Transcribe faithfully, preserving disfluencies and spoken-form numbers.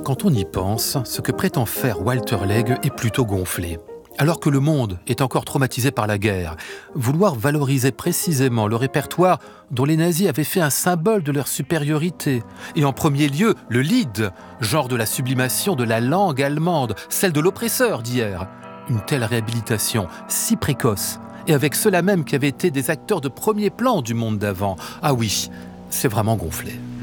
Quand on y pense, ce que prétend faire Walter Legge est plutôt gonflé. Alors que le monde est encore traumatisé par la guerre, vouloir valoriser précisément le répertoire dont les nazis avaient fait un symbole de leur supériorité, et en premier lieu le Lied, genre de la sublimation de la langue allemande, celle de l'oppresseur d'hier. Une telle réhabilitation, si précoce, et avec ceux-là même qui avaient été des acteurs de premier plan du monde d'avant, ah oui, c'est vraiment gonflé.